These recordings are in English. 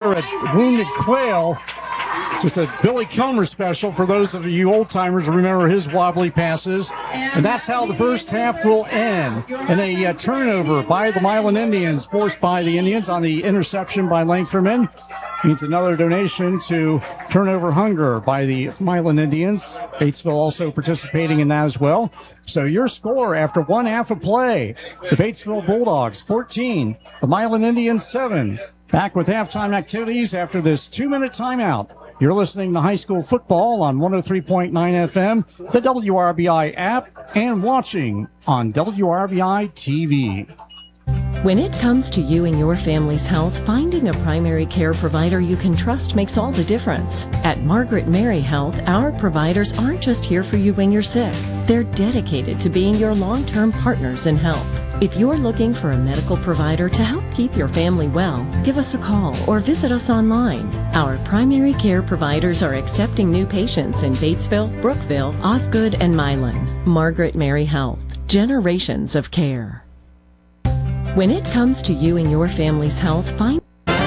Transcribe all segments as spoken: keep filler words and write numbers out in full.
here at Wounded Quail. Just a Billy Kilmer special for those of you old-timers who remember his wobbly passes. And that's how the first half will end. And a uh, turnover by the Milan Indians, forced by the Indians on the interception by Langferman. Means another donation to Turnover Hunger by the Milan Indians. Batesville also participating in that as well. So your score after one half of play, the Batesville Bulldogs fourteen, the Milan Indians seven. Back with halftime activities after this two-minute timeout. You're listening to high school football on one oh three point nine F M, the W R B I app, and watching on W R B I T V. When it comes to you and your family's health, finding a primary care provider you can trust makes all the difference. At Margaret Mary Health, our providers aren't just here for you when you're sick. They're dedicated to being your long-term partners in health. If you're looking for a medical provider to help keep your family well, give us a call or visit us online. Our primary care providers are accepting new patients in Batesville, Brookville, Osgood, and Milan. Margaret Mary Health. Generations of care. When it comes to you and your family's health, find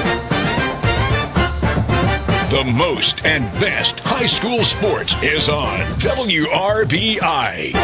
the most and best high school sports is on W R B I.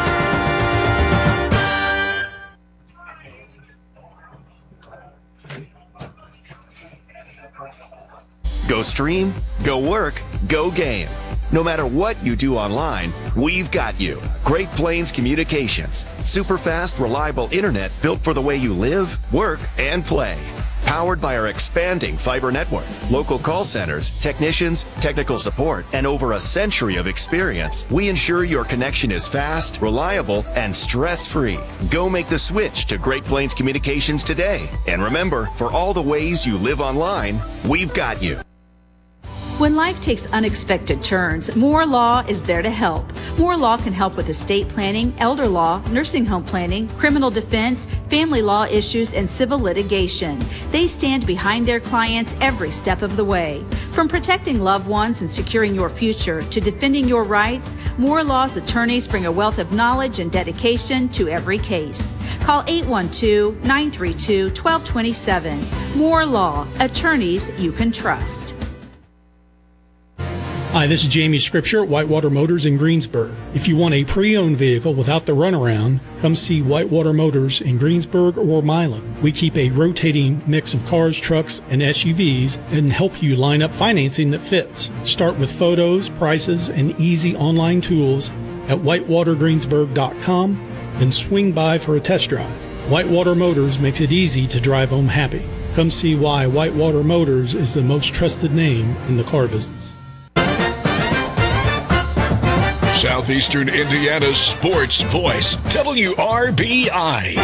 Go stream, go work, go game. No matter what you do online, we've got you. Great Plains Communications. Super fast, reliable internet built for the way you live, work, and play. Powered by our expanding fiber network, local call centers, technicians, technical support, and over a century of experience, we ensure your connection is fast, reliable, and stress-free. Go make the switch to Great Plains Communications today. And remember, for all the ways you live online, we've got you. When life takes unexpected turns, Moore Law is there to help. Moore Law can help with estate planning, elder law, nursing home planning, criminal defense, family law issues, and civil litigation. They stand behind their clients every step of the way. From protecting loved ones and securing your future to defending your rights, Moore Law's attorneys bring a wealth of knowledge and dedication to every case. Call eight one two, nine three two, one two two seven. Moore Law, attorneys you can trust. Hi, this is Jamie Scripture at Whitewater Motors in Greensburg. If you want a pre-owned vehicle without the runaround, come see Whitewater Motors in Greensburg or Milan. We keep a rotating mix of cars, trucks, and S U Vs and help you line up financing that fits. Start with photos, prices, and easy online tools at whitewater greensburg dot com and swing by for a test drive. Whitewater Motors makes it easy to drive home happy. Come see why Whitewater Motors is the most trusted name in the car business. Southeastern Indiana's sports voice, W R B I.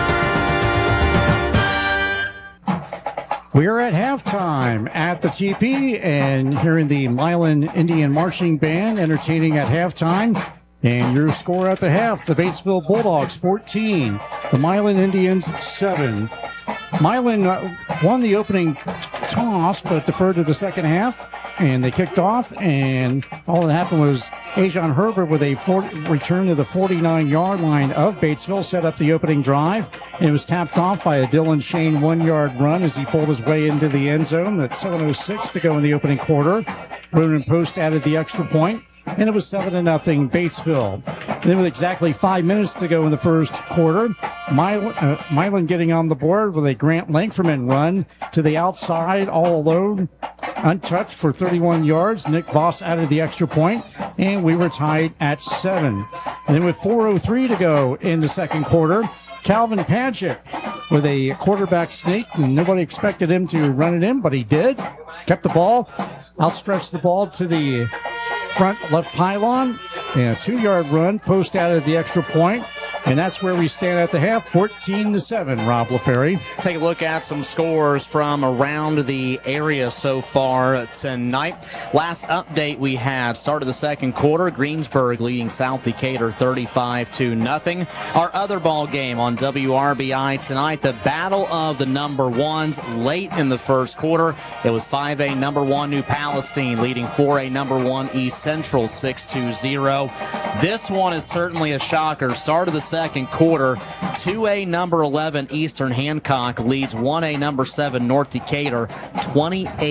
We're at halftime at the T P and hearing the Milan Indian Marching Band entertaining at halftime. And your score at the half, the Batesville Bulldogs fourteen, the Milan Indians seven. Milan won the opening toss but deferred to the second half. And they kicked off, and all that happened was Ajon Herbert with a four, return to the forty-nine-yard line of Batesville set up the opening drive, and it was capped off by a Dylan Shane one-yard run as he pulled his way into the end zone. That's seven oh six to go in the opening quarter. Ronan Post added the extra point, and it was seven to nothing Batesville. And then with exactly five minutes to go in the first quarter, Milan, uh, Milan getting on the board with a Grant Langferman run to the outside all alone, untouched for thirty-one yards. Nick Voss added the extra point, and we were tied at seven. And then with four oh three to go in the second quarter, Calvin Padgett with a quarterback sneak, and nobody expected him to run it in, but he did. Kept the ball, outstretched the ball to the front left pylon, and a two-yard run. Post added the extra point. And that's where we stand at the half, fourteen to seven, Rob LaFerry. Take a look at some scores from around the area so far tonight. Last update we had, start of the second quarter, Greensburg leading South Decatur thirty-five to nothing. Our other ball game on W R B I tonight, the battle of the number ones late in the first quarter. It was five A number one New Palestine leading four A number one East Central six to zero. This one is certainly a shocker. Start of the second quarter, two A number eleven Eastern Hancock leads one A number seven North Decatur twenty-eight